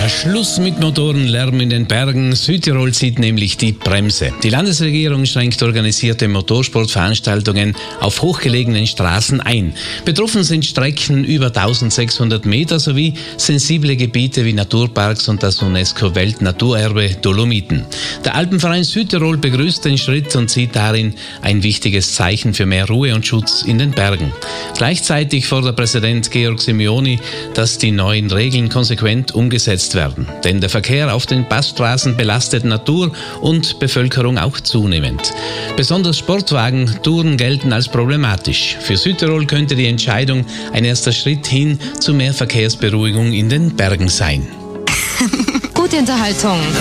Schluss mit Motorenlärm in den Bergen. Südtirol zieht nämlich die Bremse. Die Landesregierung schränkt organisierte Motorsportveranstaltungen auf hochgelegenen Straßen ein. Betroffen sind Strecken über 1600 Meter sowie sensible Gebiete wie Naturparks und das UNESCO-Weltnaturerbe Dolomiten. Der Alpenverein Südtirol begrüßt den Schritt und sieht darin ein wichtiges Zeichen für mehr Ruhe und Schutz in den Bergen. Gleichzeitig fordert Präsident Georg Simeoni, dass die neuen Regeln konsequent umgesetzt werden. Denn der Verkehr auf den Passstraßen belastet Natur und Bevölkerung auch zunehmend. Besonders Sportwagentouren gelten als problematisch. Für Südtirol könnte die Entscheidung ein erster Schritt hin zu mehr Verkehrsberuhigung in den Bergen sein. Gute Unterhaltung